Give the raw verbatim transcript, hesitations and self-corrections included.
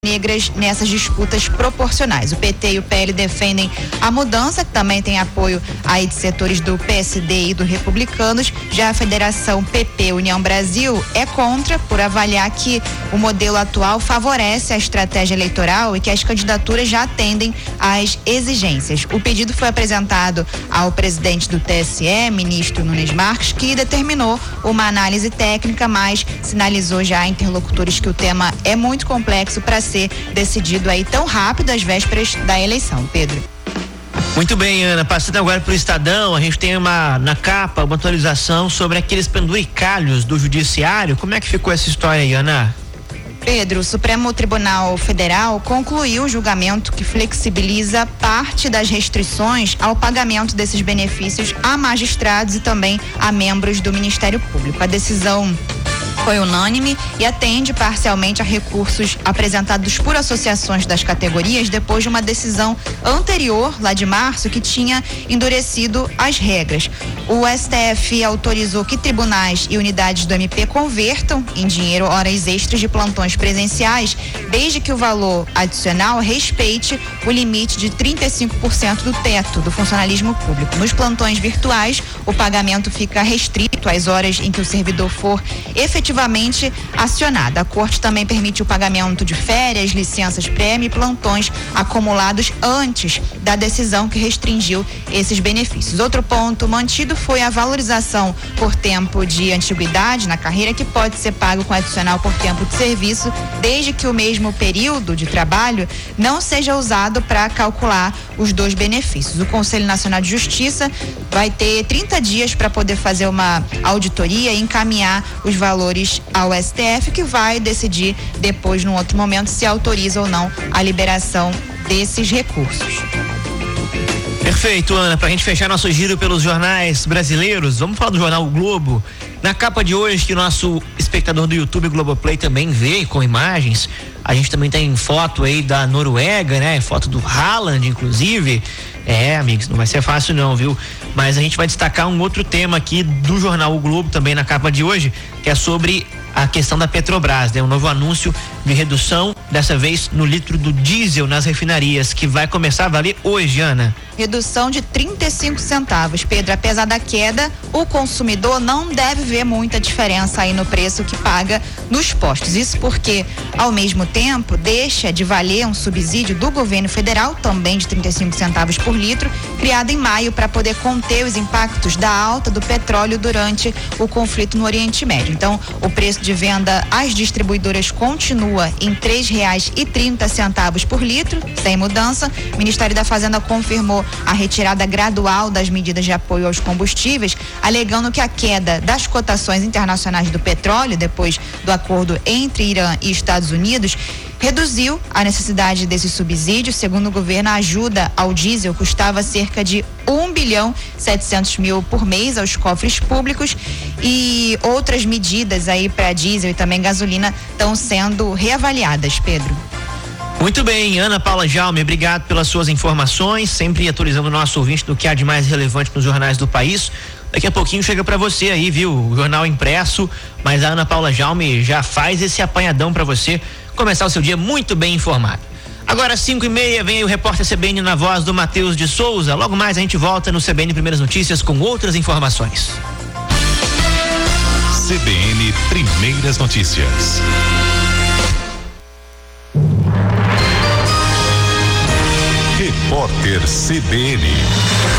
negras nessas disputas proporcionais. O P T e o P L defendem a mudança, que também tem apoio aí de setores do P S D e do Republicanos. Já a Federação P P União Brasil é contra, por avaliar que o modelo atual favorece a estratégia eleitoral e que as candidaturas já atendem às exigências. O pedido foi apresentado ao presidente do T S E, ministro Nunes Marques, que determinou uma análise técnica, mas sinalizou já a interlocutores que o tema é muito complexo para ser decidido aí tão rápido às vésperas da eleição. Pedro. Muito bem, Ana, passando agora para o Estadão, a gente tem uma na capa, uma atualização sobre aqueles penduricalhos do judiciário. Como é que ficou essa história aí, Ana? Pedro, o Supremo Tribunal Federal concluiu o julgamento que flexibiliza parte das restrições ao pagamento desses benefícios a magistrados e também a membros do Ministério Público. A decisão foi unânime e atende parcialmente a recursos apresentados por associações das categorias depois de uma decisão anterior, lá de março, que tinha endurecido as regras. O S T F autorizou que tribunais e unidades do M P convertam em dinheiro horas extras de plantões presenciais, desde que o valor adicional respeite o limite de trinta e cinco por cento do teto do funcionalismo público. Nos plantões virtuais, o pagamento fica restrito às horas em que o servidor for efetivamente acionado. A Corte também permite o pagamento de férias, licenças prêmio e plantões acumulados antes da decisão que restringiu esses benefícios. Outro ponto mantido foi a valorização por tempo de antiguidade na carreira, que pode ser pago com adicional por tempo de serviço, desde que o mesmo período de trabalho não seja usado para calcular os dois benefícios. O Conselho Nacional de Justiça vai ter trinta dias para poder fazer uma auditoria e encaminhar os valores ao S T F, que vai decidir depois, num outro momento, se autoriza ou não a liberação desses recursos. Perfeito, Ana. Pra gente fechar nosso giro pelos jornais brasileiros, vamos falar do jornal o Globo. Na capa de hoje, que o nosso espectador do YouTube Globoplay também vê com imagens, a gente também tem foto aí da Noruega, né? Foto do Haaland, inclusive. É, amigos, não vai ser fácil não, viu? Mas a gente vai destacar um outro tema aqui do jornal O Globo, também na capa de hoje, que é sobre a questão da Petrobras, né? Um novo anúncio de redução, dessa vez no litro do diesel nas refinarias, que vai começar a valer hoje, Ana. Redução de trinta e cinco centavos. Pedro, apesar da queda, o consumidor não deve ver muita diferença aí no preço que paga nos postos. Isso porque, ao mesmo tempo, deixa de valer um subsídio do governo federal, também de trinta e cinco centavos por litro, criado em maio para poder conter os impactos da alta do petróleo durante o conflito no Oriente Médio. Então, o preço de venda às distribuidoras continua em três reais e trinta centavos por litro, sem mudança. O Ministério da Fazenda confirmou a retirada gradual das medidas de apoio aos combustíveis, alegando que a queda das cotações internacionais do petróleo, depois do acordo entre Irã e Estados Unidos, reduziu a necessidade desse subsídio. Segundo o governo, a ajuda ao diesel custava cerca de um bilhão setecentos mil por mês aos cofres públicos, e outras medidas aí para diesel e também gasolina estão sendo reavaliadas, Pedro. Muito bem, Ana Paula Jaume, obrigado pelas suas informações, sempre atualizando o nosso ouvinte do que há de mais relevante nos jornais do país. Daqui a pouquinho chega para você aí, viu? O jornal impresso, mas a Ana Paula Jaume já faz esse apanhadão para você começar o seu dia muito bem informado. Agora, cinco e meia, vem aí o repórter C B N na voz do Matheus de Souza. Logo mais a gente volta no C B N Primeiras Notícias com outras informações. C B N Primeiras Notícias. Repórter C B N.